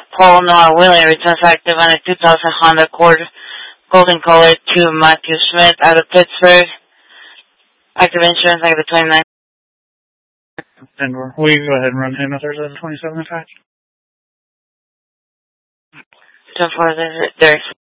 Paul Noah Willing returns active on a 2000 Honda Accord Golden Color to Matthew Smith out of Pittsburgh. Active insurance like the 29th. And we can go ahead and run him if there's a 27 attached. 24, there's